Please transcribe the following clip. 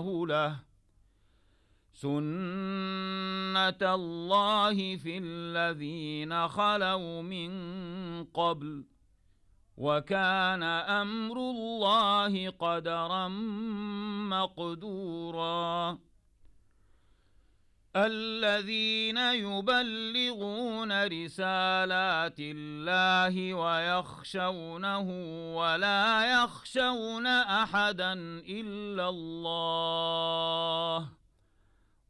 الله له سُنَّةَ اللَّهِ فِي الَّذِينَ خَلَوْا مِن قَبْلُ وَكَانَ أَمْرُ اللَّهِ قَدَرًا مَّقْدُورًا الَّذِينَ يُبَلِّغُونَ رِسَالَاتِ اللَّهِ وَيَخْشَوْنَهُ وَلَا يَخْشَوْنَ أَحَدًا إِلَّا اللَّهَ